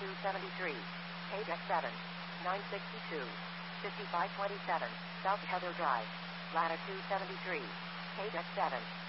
273, KDEX 7, 962, 5527, South Heather Drive, latitude 73, KDEX 7.